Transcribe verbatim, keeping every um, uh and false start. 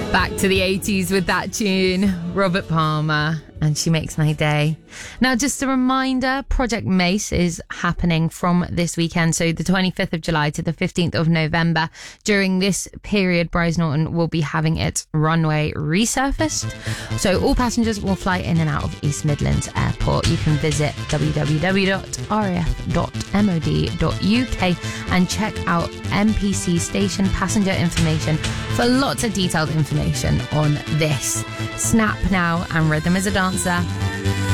Back to the eighties with that tune, Robert Palmer, and She Makes My Day. Now, just a reminder, Project Mace is happening from this weekend, so the twenty-fifth of July to the fifteenth of November. During this period, Bryce Norton will be having its runway resurfaced, so all passengers will fly in and out of East Midlands Airport. You can visit w w w dot r a f dot mod dot u k and check out M P C station passenger information for lots of detailed information on this. Snap now and Rhythm is a Dancer.